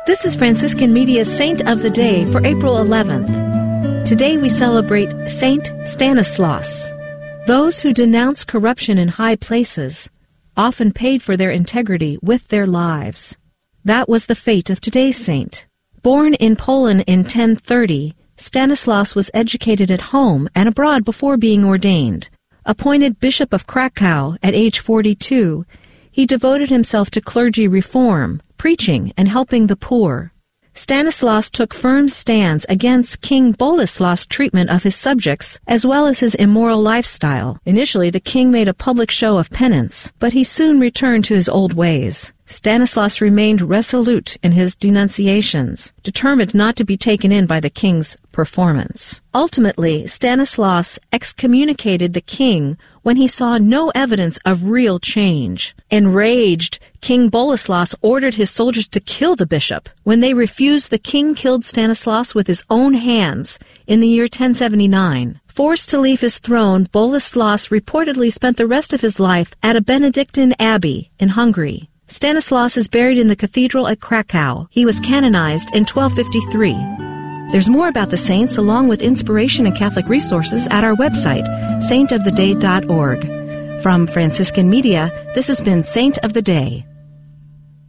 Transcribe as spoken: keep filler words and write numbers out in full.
This is Franciscan Media's Saint of the Day for April eleventh. Today we celebrate Saint Stanislaus. Those who denounce corruption in high places often paid for their integrity with their lives. That was the fate of today's saint. Born in Poland in ten thirty, Stanislaus was educated at home and abroad before being ordained. Appointed Bishop of Krakow at age forty-two, he devoted himself to clergy reform, preaching, and helping the poor. Stanislaus took firm stands against King Boleslaus' treatment of his subjects, as well as his immoral lifestyle. Initially, the king made a public show of penance, but he soon returned to his old ways. Stanislaus remained resolute in his denunciations, determined not to be taken in by the king's performance. Ultimately, Stanislaus excommunicated the king when he saw no evidence of real change. Enraged, King Boleslaus ordered his soldiers to kill the bishop. When they refused, the king killed Stanislaus with his own hands in the year ten seventy-nine. Forced to leave his throne, Boleslaus reportedly spent the rest of his life at a Benedictine abbey in Hungary. Stanislaus is buried in the cathedral at Krakow. He was canonized in twelve fifty-three. There's more about the saints along with inspiration and Catholic resources at our website, saint of the day dot org. From Franciscan Media, this has been Saint of the Day.